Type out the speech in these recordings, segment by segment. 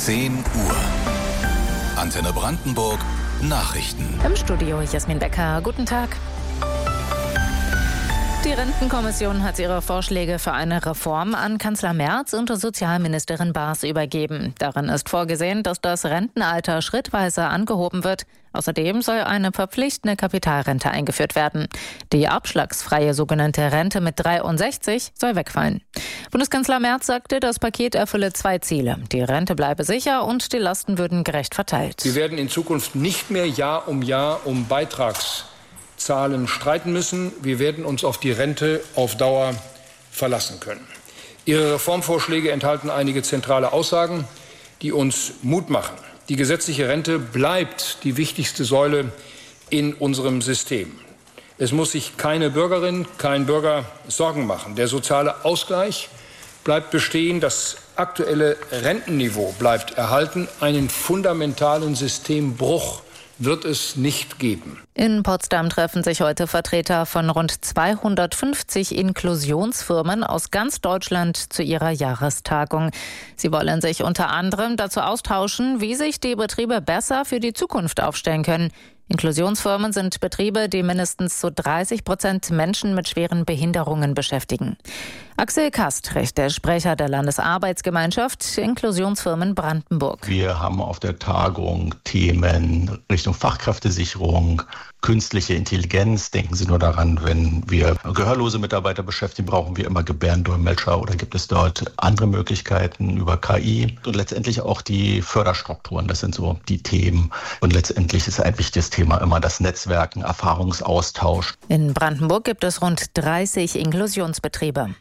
10 Uhr. Antenne Brandenburg Nachrichten. Im Studio Jasmin Becker. Guten Tag. Die Rentenkommission hat ihre Vorschläge für eine Reform an Kanzler Merz und Sozialministerin Baas übergeben. Darin ist vorgesehen, dass das Rentenalter schrittweise angehoben wird. Außerdem soll eine verpflichtende Kapitalrente eingeführt werden. Die abschlagsfreie sogenannte Rente mit 63 soll wegfallen. Bundeskanzler Merz sagte, das Paket erfülle 2 Ziele. Die Rente bleibe sicher und die Lasten würden gerecht verteilt. Wir werden in Zukunft nicht mehr Jahr um Beitragszahlen streiten müssen. Wir werden uns auf die Rente auf Dauer verlassen können. Ihre Reformvorschläge enthalten einige zentrale Aussagen, die uns Mut machen. Die gesetzliche Rente bleibt die wichtigste Säule in unserem System. Es muss sich keine Bürgerin, kein Bürger Sorgen machen. Der soziale Ausgleich bleibt bestehen, das aktuelle Rentenniveau bleibt erhalten. Einen fundamentalen Systembruch wird es nicht geben. In Potsdam treffen sich heute Vertreter von rund 250 Inklusionsfirmen aus ganz Deutschland zu ihrer Jahrestagung. Sie wollen sich unter anderem dazu austauschen, wie sich die Betriebe besser für die Zukunft aufstellen können. Inklusionsfirmen sind Betriebe, die mindestens zu 30% Menschen mit schweren Behinderungen beschäftigen. Axel Kastrich, der Sprecher der Landesarbeitsgemeinschaft Inklusionsfirmen Brandenburg. Wir haben auf der Tagung Themen Richtung Fachkräftesicherung, künstliche Intelligenz. Denken Sie nur daran, wenn wir gehörlose Mitarbeiter beschäftigen, brauchen wir immer Gebärdendolmetscher oder gibt es dort andere Möglichkeiten über KI? Und letztendlich auch die Förderstrukturen, das sind so die Themen. Und letztendlich ist ein wichtiges Thema immer das Netzwerken, Erfahrungsaustausch. In Brandenburg gibt es rund 30 Inklusionsbetriebe.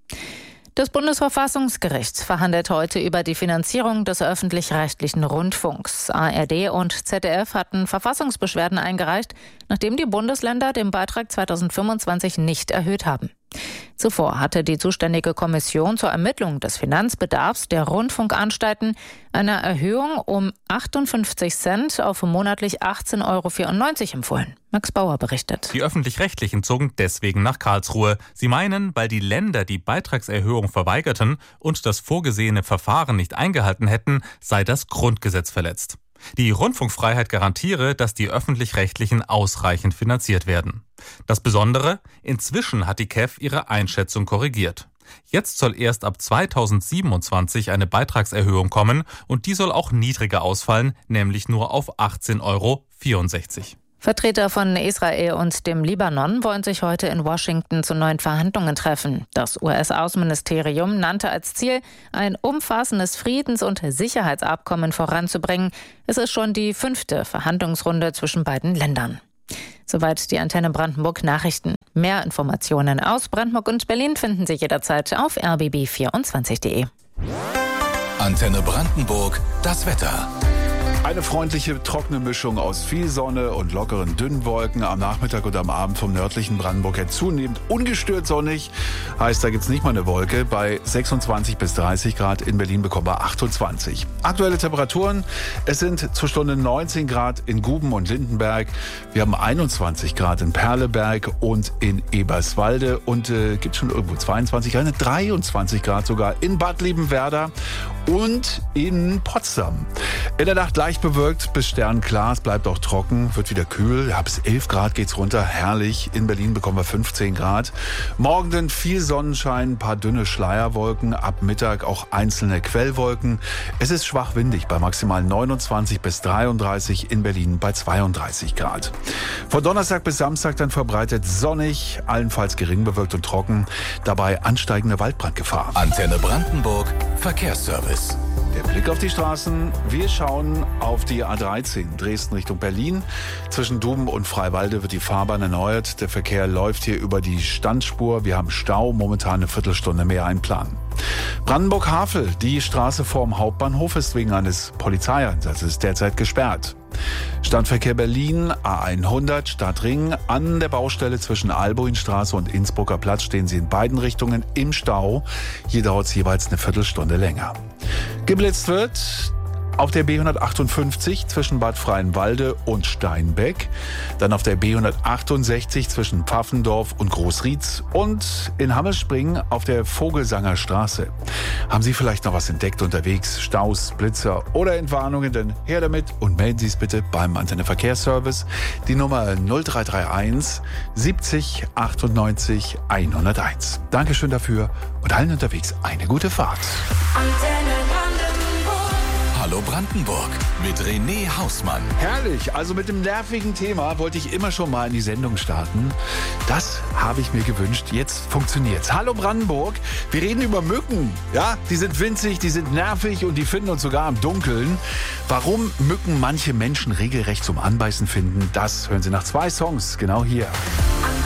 Das Bundesverfassungsgericht verhandelt heute über die Finanzierung des öffentlich-rechtlichen Rundfunks. ARD und ZDF hatten Verfassungsbeschwerden eingereicht, nachdem die Bundesländer den Beitrag 2025 nicht erhöht haben. Zuvor hatte die zuständige Kommission zur Ermittlung des Finanzbedarfs der Rundfunkanstalten eine Erhöhung um 58 Cent auf monatlich 18,94 € empfohlen. Max Bauer berichtet. Die Öffentlich-Rechtlichen zogen deswegen nach Karlsruhe. Sie meinen, weil die Länder die Beitragserhöhung verweigerten und das vorgesehene Verfahren nicht eingehalten hätten, sei das Grundgesetz verletzt. Die Rundfunkfreiheit garantiere, dass die Öffentlich-Rechtlichen ausreichend finanziert werden. Das Besondere, inzwischen hat die KEF ihre Einschätzung korrigiert. Jetzt soll erst ab 2027 eine Beitragserhöhung kommen und die soll auch niedriger ausfallen, nämlich nur auf 18,64 €. Vertreter von Israel und dem Libanon wollen sich heute in Washington zu neuen Verhandlungen treffen. Das US-Außenministerium nannte als Ziel, ein umfassendes Friedens- und Sicherheitsabkommen voranzubringen. Es ist schon die 5. Verhandlungsrunde zwischen beiden Ländern. Soweit die Antenne Brandenburg Nachrichten. Mehr Informationen aus Brandenburg und Berlin finden Sie jederzeit auf rbb24.de. Antenne Brandenburg, das Wetter. Eine freundliche, trockene Mischung aus viel Sonne und lockeren, dünnen Wolken. Am Nachmittag und am Abend vom nördlichen Brandenburg her zunehmend ungestört sonnig. Heißt, da gibt's nicht mal eine Wolke. Bei 26 bis 30 Grad, in Berlin bekommen wir 28. Aktuelle Temperaturen, es sind zur Stunde 19 Grad in Guben und Lindenberg. Wir haben 21 Grad in Perleberg und in Eberswalde. Und gibt schon irgendwo 22 Grad, 23 Grad sogar in Bad Liebenwerda und in Potsdam. In der Nacht leicht bewölkt bis sternklar, es bleibt auch trocken, wird wieder kühl. Ja, bis 11 Grad geht's runter, herrlich. In Berlin bekommen wir 15 Grad. Morgen dann viel Sonnenschein, ein paar dünne Schleierwolken, ab Mittag auch einzelne Quellwolken. Es ist schwach windig bei maximal 29 bis 33, in Berlin bei 32 Grad. Von Donnerstag bis Samstag dann verbreitet sonnig, allenfalls gering bewölkt und trocken, dabei ansteigende Waldbrandgefahr. Antenne Brandenburg, Verkehrsservice. Der Blick auf die Straßen. Wir schauen auf die A13 Dresden Richtung Berlin. Zwischen Duben und Freiwalde wird die Fahrbahn erneuert. Der Verkehr läuft hier über die Standspur. Wir haben Stau, momentan eine Viertelstunde mehr einplanen. Brandenburg-Havel, die Straße vorm Hauptbahnhof ist wegen eines Polizeieinsatzes derzeit gesperrt. Stadtverkehr Berlin, A100 Stadtring. An der Baustelle zwischen Albuinstraße und Innsbrucker Platz stehen Sie in beiden Richtungen im Stau. Hier dauert es jeweils eine Viertelstunde länger. Geblitzt wird Auf der B158 zwischen Bad Freienwalde und Steinbeck. Dann auf der B168 zwischen Pfaffendorf und Großrietz. Und in Hammelspringen auf der Vogelsanger Straße. Haben Sie vielleicht noch was entdeckt unterwegs? Staus, Blitzer oder Entwarnungen? Dann her damit und melden Sie es bitte beim Antenne Verkehrsservice. Die Nummer 0331 70 98 101. Dankeschön dafür und allen unterwegs eine gute Fahrt. Hallo Brandenburg mit René Hausmann. Herrlich, also mit dem nervigen Thema wollte ich immer schon mal in die Sendung starten. Das habe ich mir gewünscht, jetzt funktioniert's. Hallo Brandenburg, wir reden über Mücken. Ja, die sind winzig, die sind nervig und die finden uns sogar im Dunkeln. Warum Mücken manche Menschen regelrecht zum Anbeißen finden, das hören Sie nach 2 Songs, genau hier.